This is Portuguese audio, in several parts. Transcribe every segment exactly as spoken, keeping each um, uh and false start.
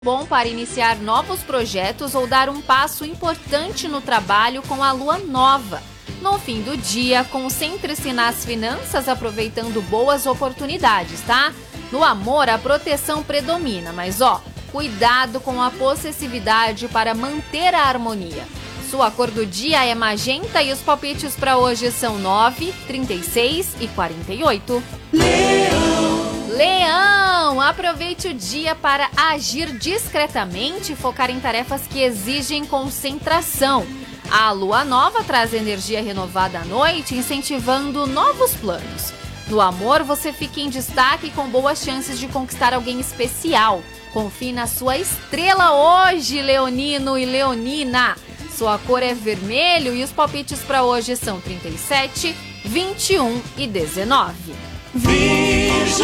Bom para iniciar novos projetos ou dar um passo importante no trabalho com a lua nova. No fim do dia, concentre-se nas finanças aproveitando boas oportunidades, tá? No amor, a proteção predomina, mas ó, cuidado com a possessividade para manter a harmonia. Sua cor do dia é magenta e os palpites para hoje são nove, trinta e seis e quarenta e oito. Leão! Leão, aproveite o dia para agir discretamente e focar em tarefas que exigem concentração. A lua nova traz energia renovada à noite, incentivando novos planos. No amor, você fica em destaque com boas chances de conquistar alguém especial. Confie na sua estrela hoje, leonino e leonina. Sua cor é vermelho e os palpites para hoje são trinta e sete, vinte e um e dezenove. Virgem!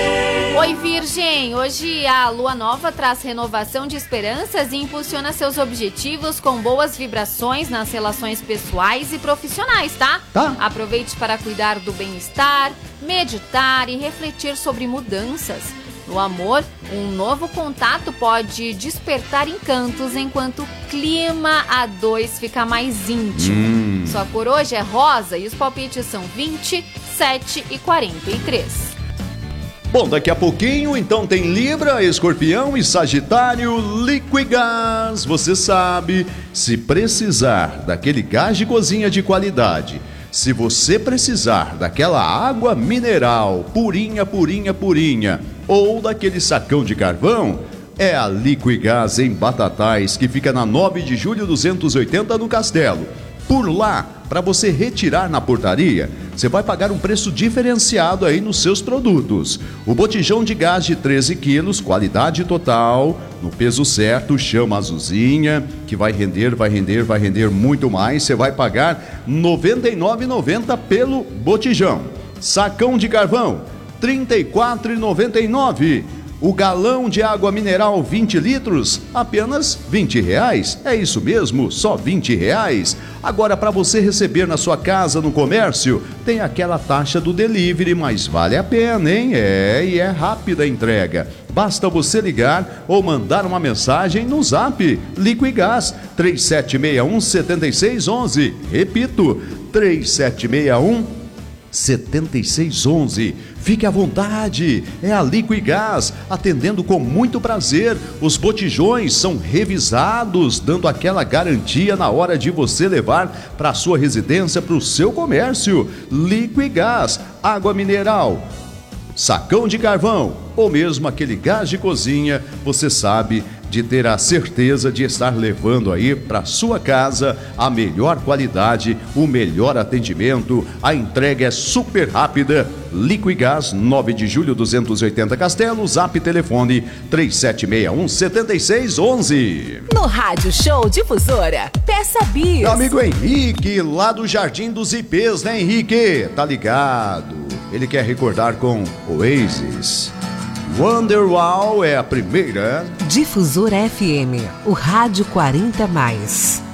Oi, Virgem! Hoje a lua nova traz renovação de esperanças e impulsiona seus objetivos com boas vibrações nas relações pessoais e profissionais, tá? Tá. Aproveite para cuidar do bem-estar, meditar e refletir sobre mudanças. No amor, um novo contato pode despertar encantos enquanto o clima a dois fica mais íntimo. Hum. Sua cor hoje é rosa e os palpites são vinte, sete e quarenta e três. Bom, daqui a pouquinho, então, tem Libra, Escorpião e Sagitário, Liquigás. Você sabe, se precisar daquele gás de cozinha de qualidade, se você precisar daquela água mineral, purinha, purinha, purinha, ou daquele sacão de carvão, é a Liquigás em Batatais, que fica na nove de julho duzentos e oitenta no Castelo. Por lá, para você retirar na portaria, você vai pagar um preço diferenciado aí nos seus produtos. O botijão de gás de treze quilos, qualidade total, no peso certo, chama azulzinha, que vai render, vai render, vai render muito mais. Você vai pagar noventa e nove reais e noventa centavos pelo botijão. Sacão de carvão, trinta e quatro reais e noventa e nove centavos. O galão de água mineral vinte litros, apenas vinte reais. É isso mesmo, só vinte reais. Agora, para você receber na sua casa, no comércio, tem aquela taxa do delivery, mas vale a pena, hein? É, e é rápida a entrega. Basta você ligar ou mandar uma mensagem no Zap. Liquigás, três sete seis um, sete seis um um. Repito, três sete seis um, sete seis um um. Fique à vontade, é a Liquigás, atendendo com muito prazer. Os botijões são revisados, dando aquela garantia na hora de você levar para a sua residência, para o seu comércio. Liquigás, água mineral, sacão de carvão ou mesmo aquele gás de cozinha, você sabe de ter a certeza de estar levando aí para sua casa a melhor qualidade, o melhor atendimento. A entrega é super rápida. Liquigás, nove de julho duzentos e oitenta Castelo, Zap telefone três sete seis um, sete seis um um. No Rádio Show Difusora, peça bis. Meu amigo Henrique, lá do Jardim dos Ipês, né, Henrique? Tá ligado? Ele quer recordar com Oasis. Wonderwall é a primeira. Difusora F M, o rádio quarenta mais.